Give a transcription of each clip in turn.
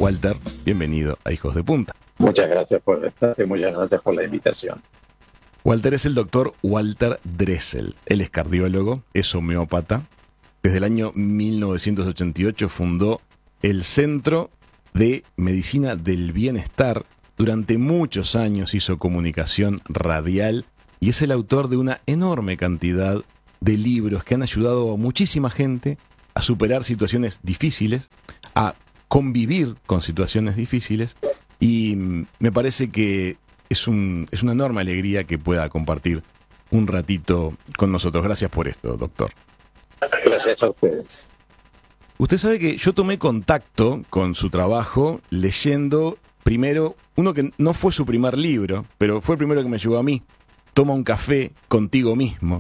Walter, bienvenido a Hijos de Punta. Muchas gracias por estar y muchas gracias por la invitación. Walter es el doctor Walter Dressel. Él es cardiólogo, es homeópata. Desde el año 1988 fundó el Centro de Medicina del Bienestar. Durante muchos años hizo comunicación radial y es el autor de una enorme cantidad de libros que han ayudado a muchísima gente a superar situaciones difíciles, a convivir con situaciones difíciles, y me parece que es una enorme alegría que pueda compartir un ratito con nosotros. Gracias por esto, doctor. Gracias a ustedes. Usted sabe que yo tomé contacto con su trabajo leyendo primero uno que no fue su primer libro, pero fue el primero que me llegó a mí, Toma un café contigo mismo.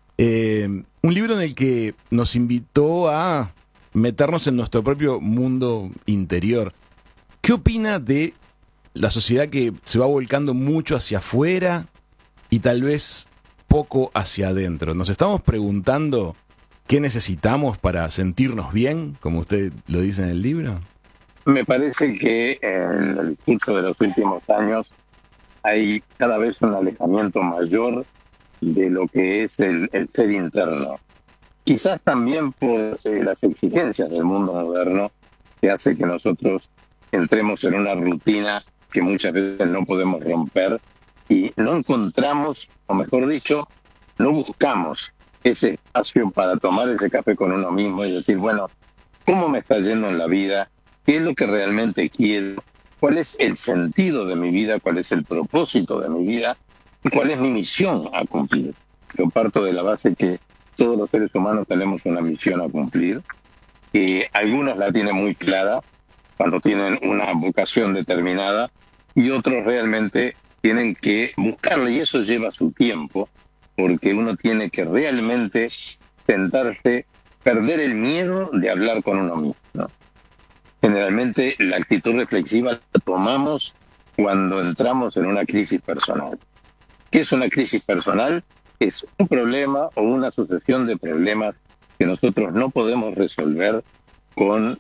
Un libro en el que nos invitó a meternos en nuestro propio mundo interior. ¿Qué opina de la sociedad que se va volcando mucho hacia afuera y tal vez poco hacia adentro? Nos estamos preguntando qué necesitamos para sentirnos bien, como usted lo dice en el libro. Me parece que en el curso de los últimos años hay cada vez un alejamiento mayor de lo que es el ser interno. Quizás también por las exigencias del mundo moderno, que hace que nosotros entremos en una rutina que muchas veces no podemos romper y no encontramos, o mejor dicho, no buscamos ese espacio para tomar ese café con uno mismo y decir, bueno, ¿cómo me está yendo en la vida? ¿Qué es lo que realmente quiero? ¿Cuál es el sentido de mi vida? ¿Cuál es el propósito de mi vida? ¿Y cuál es mi misión a cumplir? Yo parto de la base que todos los seres humanos tenemos una misión a cumplir, que algunos la tienen muy clara cuando tienen una vocación determinada y otros realmente tienen que buscarla, y eso lleva su tiempo, porque uno tiene que realmente sentarse, perder el miedo de hablar con uno mismo, ¿no? Generalmente la actitud reflexiva la tomamos cuando entramos en una crisis personal. ¿Qué es una crisis personal? Es un problema o una sucesión de problemas que nosotros no podemos resolver con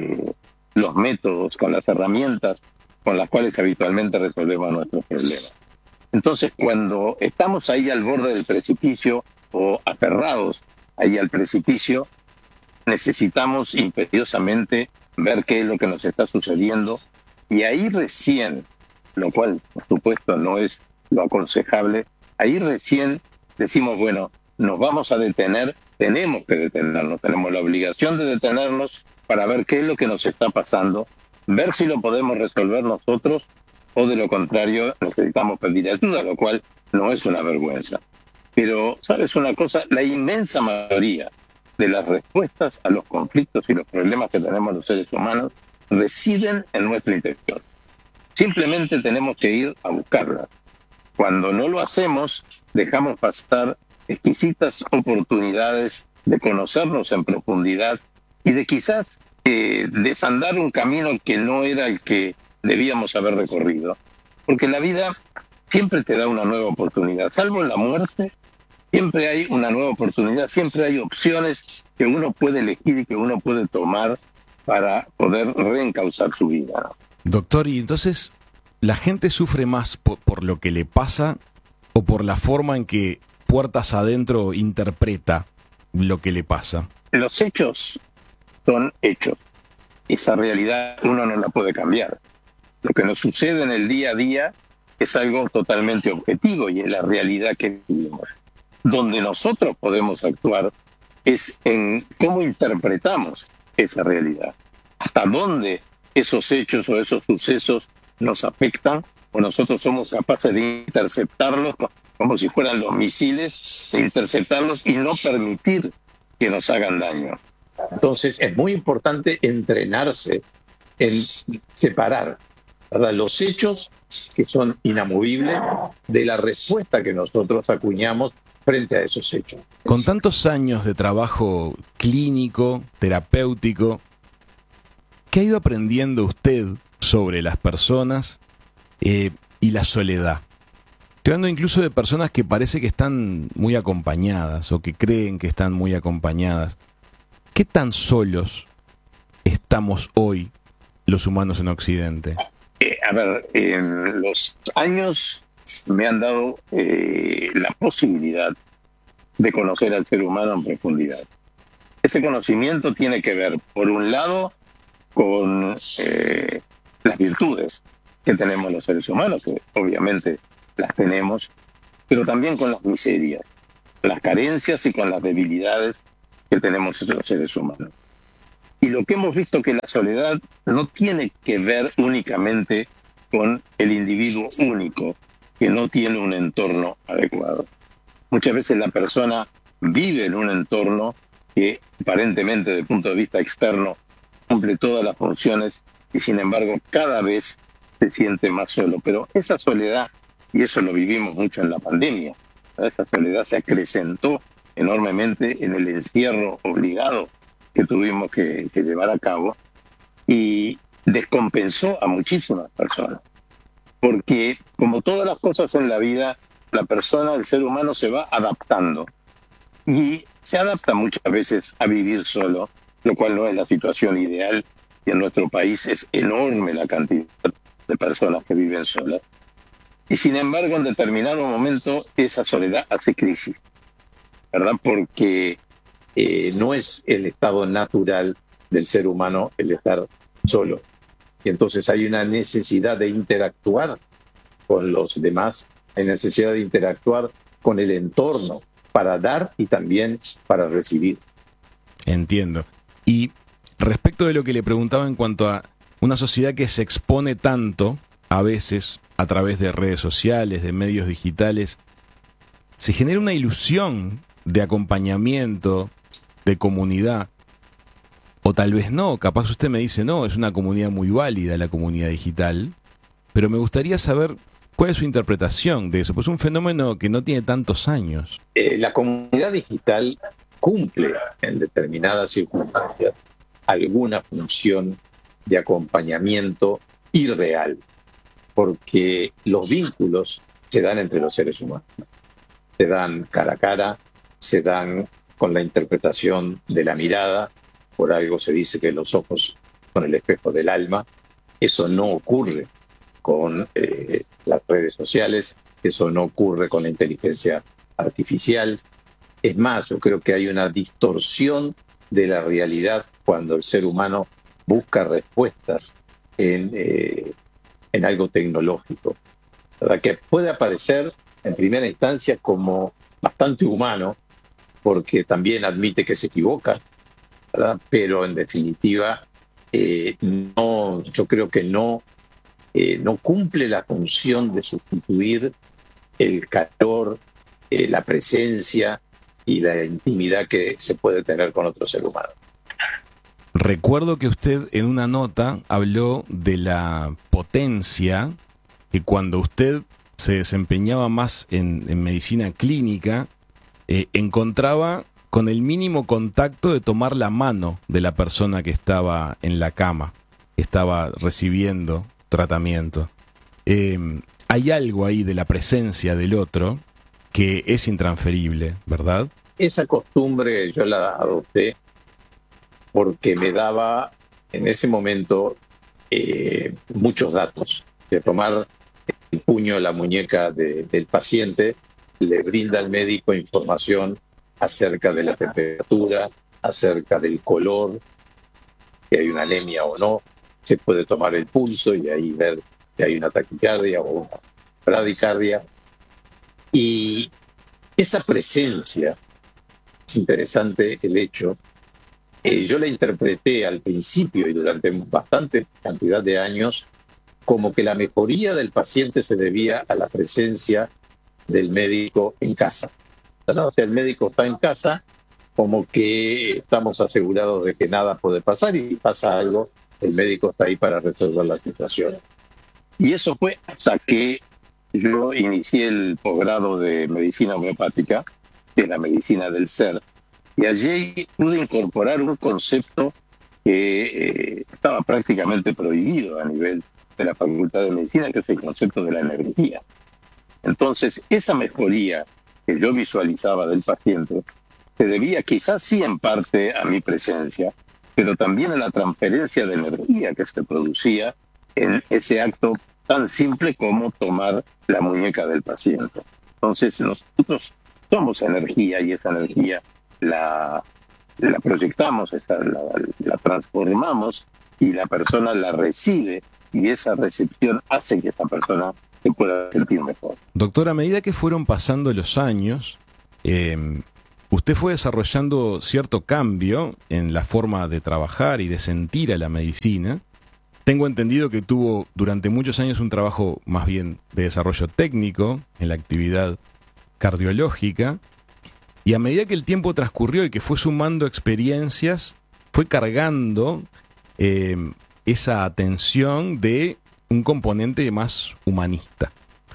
los métodos, con las herramientas con las cuales habitualmente resolvemos nuestros problemas. Entonces, cuando estamos ahí al borde del precipicio o aferrados ahí al precipicio, necesitamos imperiosamente ver qué es lo que nos está sucediendo, y ahí recién, lo cual por supuesto no es lo aconsejable, ahí recién decimos, bueno, nos vamos a detener, tenemos que detenernos, tenemos la obligación de detenernos para ver qué es lo que nos está pasando, ver si lo podemos resolver nosotros o de lo contrario necesitamos pedir ayuda, lo cual no es una vergüenza. Pero, ¿sabes una cosa? La inmensa mayoría de las respuestas a los conflictos y los problemas que tenemos los seres humanos residen en nuestro interior. Simplemente tenemos que ir a buscarlas. Cuando no lo hacemos, dejamos pasar exquisitas oportunidades de conocernos en profundidad y de quizás desandar un camino que no era el que debíamos haber recorrido. Porque la vida siempre te da una nueva oportunidad, salvo en la muerte. Siempre hay una nueva oportunidad, siempre hay opciones que uno puede elegir y que uno puede tomar para poder reencauzar su vida, ¿no? Doctor, y entonces, ¿la gente sufre más por lo que le pasa o por la forma en que puertas adentro interpreta lo que le pasa? Los hechos son hechos. Esa realidad uno no la puede cambiar. Lo que nos sucede en el día a día es algo totalmente objetivo y es la realidad que vivimos. Donde nosotros podemos actuar es en cómo interpretamos esa realidad. Hasta dónde esos hechos o esos sucesos nos afectan o nosotros somos capaces de interceptarlos como si fueran los misiles, de interceptarlos y no permitir que nos hagan daño. Entonces es muy importante entrenarse en separar, ¿verdad?, los hechos que son inamovibles de la respuesta que nosotros acuñamos frente a esos hechos. Con tantos años de trabajo clínico, terapéutico, ¿qué ha ido aprendiendo usted sobre las personas y la soledad? Estoy hablando incluso de personas que parece que están muy acompañadas o que creen que están muy acompañadas. ¿Qué tan solos estamos hoy los humanos en Occidente? A ver, en los años me han dado la posibilidad de conocer al ser humano en profundidad. Ese conocimiento tiene que ver, por un lado, con las virtudes que tenemos los seres humanos, que obviamente las tenemos, pero también con las miserias, las carencias y con las debilidades que tenemos los seres humanos. Y lo que hemos visto que la soledad no tiene que ver únicamente con el individuo único, que no tiene un entorno adecuado. Muchas veces la persona vive en un entorno que aparentemente desde el punto de vista externo cumple todas las funciones y sin embargo cada vez se siente más solo. Pero esa soledad, y eso lo vivimos mucho en la pandemia, ¿verdad? Esa soledad se acrecentó enormemente en el encierro obligado que tuvimos que llevar a cabo y descompensó a muchísimas personas. Porque como todas las cosas en la vida, la persona, el ser humano se va adaptando y se adapta muchas veces a vivir solo, lo cual no es la situación ideal y en nuestro país es enorme la cantidad de personas que viven solas. Y sin embargo, en determinado momento, esa soledad hace crisis, ¿verdad? Porque no es el estado natural del ser humano el estar solo. Y entonces hay una necesidad de interactuar con los demás, hay necesidad de interactuar con el entorno para dar y también para recibir. Entiendo. Y respecto de lo que le preguntaba en cuanto a una sociedad que se expone tanto, a veces a través de redes sociales, de medios digitales, se genera una ilusión de acompañamiento, de comunidad, o tal vez no, capaz usted me dice, no, es una comunidad muy válida la comunidad digital, pero me gustaría saber cuál es su interpretación de eso, pues es un fenómeno que no tiene tantos años. La comunidad digital cumple en determinadas circunstancias alguna función de acompañamiento irreal, porque los vínculos se dan entre los seres humanos, se dan cara a cara, se dan con la interpretación de la mirada. Por algo se dice que los ojos son el espejo del alma. Eso no ocurre con las redes sociales, eso no ocurre con la inteligencia artificial. Es más, yo creo que hay una distorsión de la realidad cuando el ser humano busca respuestas en algo tecnológico, ¿verdad? Que puede aparecer en primera instancia como bastante humano, porque también admite que se equivoca, ¿verdad? Pero en definitiva no, yo creo que no cumple la función de sustituir el calor, la presencia y la intimidad que se puede tener con otro ser humano. Recuerdo que usted en una nota habló de la potencia que cuando usted se desempeñaba más en medicina clínica, encontraba con el mínimo contacto de tomar la mano de la persona que estaba en la cama, que estaba recibiendo tratamiento. Hay algo ahí de la presencia del otro que es intransferible, ¿verdad? Esa costumbre yo la adopté porque me daba en ese momento muchos datos. De tomar el puño, la muñeca del paciente, le brinda al médico información acerca de la temperatura, acerca del color, si hay una anemia o no. Se puede tomar el pulso y ahí ver si hay una taquicardia o una bradicardia. Y esa presencia, es interesante el hecho, yo la interpreté al principio y durante bastante cantidad de años como que la mejoría del paciente se debía a la presencia del médico en casa, ¿verdad? O sea, el médico está en casa, como que estamos asegurados de que nada puede pasar y pasa algo, el médico está ahí para resolver la situación. Y eso fue hasta que yo inicié el posgrado de medicina homeopática, que es la medicina del ser, y allí pude incorporar un concepto que estaba prácticamente prohibido a nivel de la Facultad de Medicina, que es el concepto de la energía. Entonces, esa mejoría que yo visualizaba del paciente se debía quizás sí en parte a mi presencia, pero también a la transferencia de energía que se producía en ese acto tan simple como tomar la muñeca del paciente. Entonces nosotros somos energía y esa energía la proyectamos, la transformamos y la persona la recibe y esa recepción hace que esa persona se pueda sentir mejor. Doctor, a medida que fueron pasando los años, usted fue desarrollando cierto cambio en la forma de trabajar y de sentir a la medicina. Tengo entendido que tuvo durante muchos años un trabajo más bien de desarrollo técnico en la actividad cardiológica, y a medida que el tiempo transcurrió y que fue sumando experiencias, fue cargando esa atención de un componente más humanista.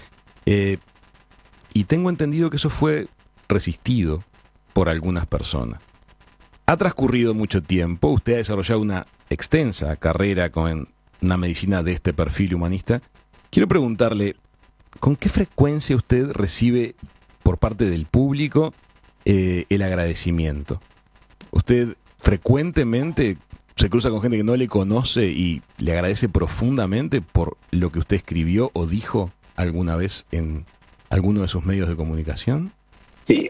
Y tengo entendido que eso fue resistido por algunas personas. Ha transcurrido mucho tiempo, usted ha desarrollado una extensa carrera con una medicina de este perfil humanista. Quiero preguntarle, ¿con qué frecuencia usted recibe por parte del público el agradecimiento? ¿Usted frecuentemente se cruza con gente que no le conoce y le agradece profundamente por lo que usted escribió o dijo alguna vez en alguno de sus medios de comunicación? Sí,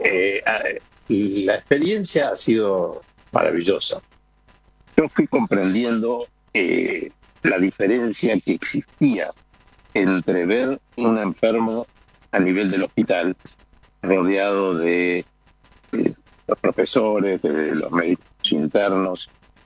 la experiencia ha sido maravillosa. Yo fui comprendiendo la diferencia que existía entre ver un enfermo a nivel del hospital, rodeado de los profesores, de los médicos internos,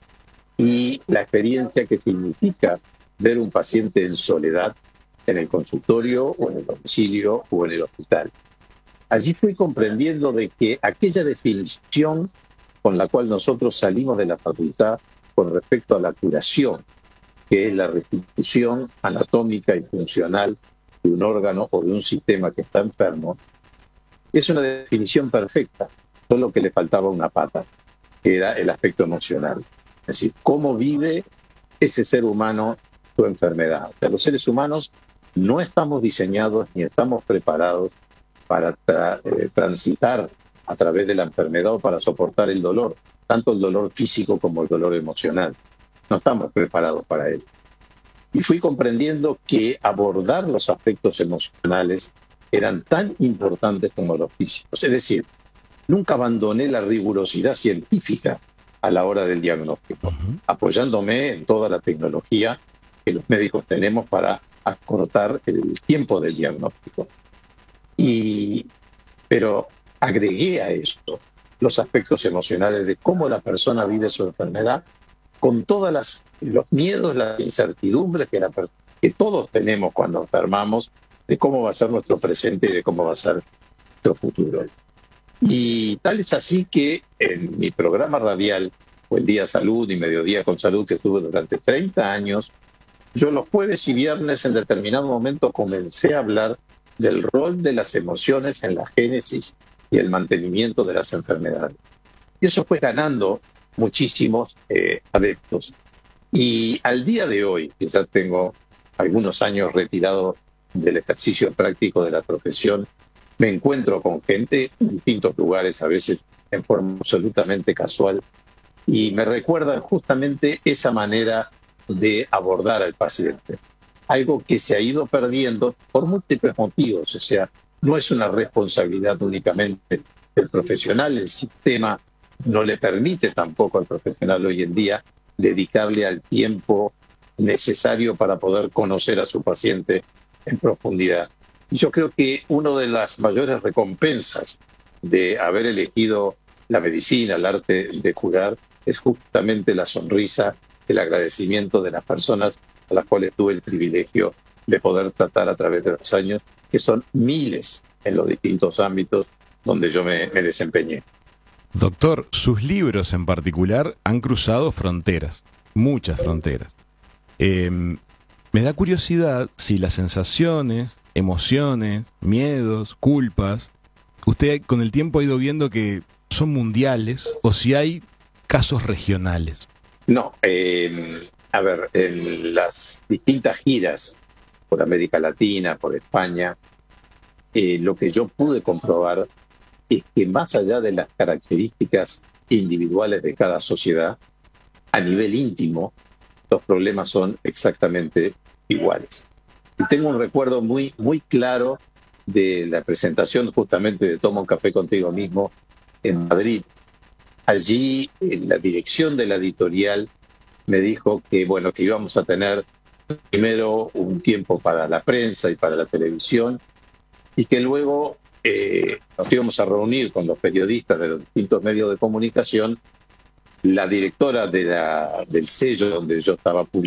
y la experiencia que significa ver un paciente en soledad en el consultorio o en el domicilio o en el hospital. Allí fui comprendiendo de que aquella definición con la cual nosotros salimos de la facultad con respecto a la curación, que es la restitución anatómica y funcional de un órgano o de un sistema que está enfermo, es una definición perfecta, solo que le faltaba una pata, que era el aspecto emocional. Es decir, cómo vive ese ser humano su enfermedad. O sea, los seres humanos no estamos diseñados ni estamos preparados para transitar a través de la enfermedad o para soportar el dolor, tanto el dolor físico como el dolor emocional. No estamos preparados para él. Y fui comprendiendo que abordar los aspectos emocionales eran tan importantes como los físicos. Es decir, nunca abandoné la rigurosidad científica a la hora del diagnóstico, apoyándome en toda la tecnología que los médicos tenemos para acortar el tiempo del diagnóstico. Pero agregué a esto los aspectos emocionales de cómo la persona vive su enfermedad, con todos los miedos, las incertidumbres que todos tenemos cuando enfermamos, de cómo va a ser nuestro presente y de cómo va a ser nuestro futuro. Y tal es así que en mi programa radial, Buen Día Salud y Mediodía con Salud, que estuve durante 30 años, yo los jueves y viernes en determinado momento comencé a hablar del rol de las emociones en la génesis y el mantenimiento de las enfermedades. Y eso fue ganando muchísimos adeptos. Y al día de hoy, que ya tengo algunos años retirado del ejercicio práctico de la profesión, me encuentro con gente en distintos lugares, a veces en forma absolutamente casual, y me recuerdan justamente esa manera de abordar al paciente. Algo que se ha ido perdiendo por múltiples motivos. O sea, no es una responsabilidad únicamente del profesional. El sistema no le permite tampoco al profesional hoy en día dedicarle al tiempo necesario para poder conocer a su paciente en profundidad. Y yo creo que una de las mayores recompensas de haber elegido la medicina, el arte de curar, es justamente la sonrisa, el agradecimiento de las personas a las cuales tuve el privilegio de poder tratar a través de los años, que son miles en los distintos ámbitos donde yo me desempeñé. Doctor, sus libros en particular han cruzado fronteras, muchas fronteras. Me da curiosidad si las sensaciones, emociones, miedos, culpas, usted con el tiempo ha ido viendo que son mundiales o si hay casos regionales. No, a ver, en las distintas giras por América Latina, por España, lo que yo pude comprobar es que más allá de las características individuales de cada sociedad, a nivel íntimo, los problemas son exactamente iguales. Y tengo un recuerdo muy, muy claro de la presentación justamente de Toma un café contigo mismo en Madrid. Allí, en la dirección de la editorial me dijo que, bueno, que íbamos a tener primero un tiempo para la prensa y para la televisión, y que luego nos íbamos a reunir con los periodistas de los distintos medios de comunicación. La directora del sello donde yo estaba publicando